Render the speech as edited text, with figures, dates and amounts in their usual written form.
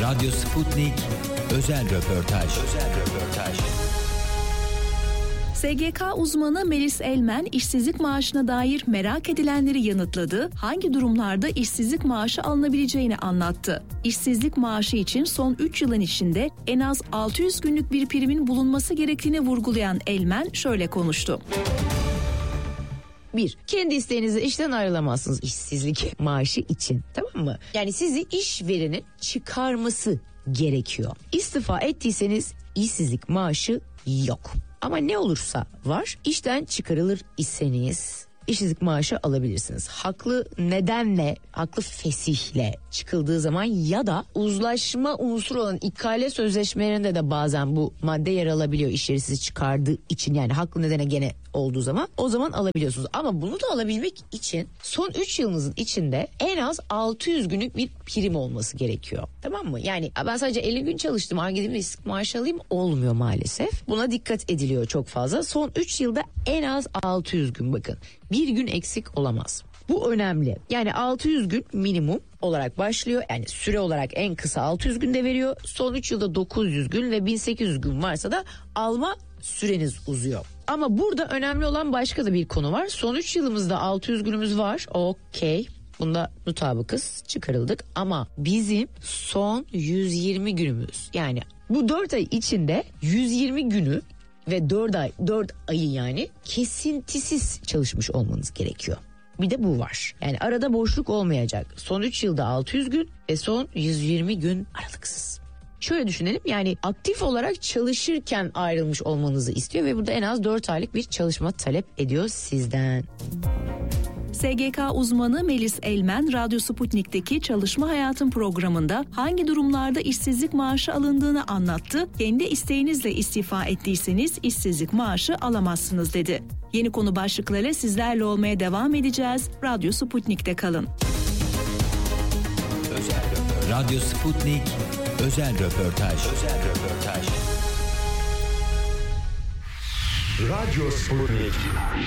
Radyo Sputnik özel röportaj. SGK uzmanı Melis Elmen işsizlik maaşına dair merak edilenleri yanıtladı, hangi durumlarda işsizlik maaşı alınabileceğini anlattı. İşsizlik maaşı için son 3 yılın içinde en az 600 günlük bir primin bulunması gerektiğini vurgulayan Elmen şöyle konuştu. 1. Kendi isteğinizle işten ayrılamazsınız işsizlik maaşı için, tamam mı? Yani sizi işverenin çıkarması gerekiyor. İstifa ettiyseniz işsizlik maaşı yok. Ama ne olursa var, işten çıkarılır iseniz işsizlik maaşı alabilirsiniz. Haklı nedenle, haklı fesihle çıkıldığı zaman ya da uzlaşma unsuru olan ikale sözleşmelerinde de bazen bu madde yer alabiliyor iş yeri sizi çıkardığı için, yani haklı nedene gene olduğu zaman o zaman alabiliyorsunuz. Ama bunu da alabilmek için son 3 yılınızın içinde en az 600 günlük bir prim olması gerekiyor. Tamam mı? Yani ben sadece 50 gün çalıştım, gideyim de işsizlik maaşı alayım, olmuyor maalesef. Buna dikkat ediliyor çok fazla. Son 3 yılda en az 600 gün, bakın. Bir gün eksik olamaz. Bu önemli. Yani 600 gün minimum olarak başlıyor. Yani süre olarak en kısa 600 günde veriyor. Son 3 yılda 900 gün ve 1800 gün varsa da alma süreniz uzuyor. Ama burada önemli olan başka da bir konu var. Son 3 yılımızda 600 günümüz var. Okey. Bunda mutabıkız, çıkarıldık ama bizim son 120 günümüz, yani bu 4 ay içinde 120 günü ve 4 ayı yani kesintisiz çalışmış olmanız gerekiyor. Bir de bu var. Yani arada boşluk olmayacak. Son 3 yılda 600 gün ve son 120 gün aralıksız. Şöyle düşünelim, yani aktif olarak çalışırken ayrılmış olmanızı istiyor ve burada en az 4 aylık bir çalışma talep ediyor sizden. SGK uzmanı Melis Elmen, Radyo Sputnik'teki Çalışma Hayatım programında hangi durumlarda işsizlik maaşı alındığını anlattı. Kendi isteğinizle istifa ettiyseniz işsizlik maaşı alamazsınız dedi. Yeni konu başlıklarıyla sizlerle olmaya devam edeceğiz. Radyo Sputnik'te kalın. Radyo Sputnik özel röportaj. Radyo Sputnik.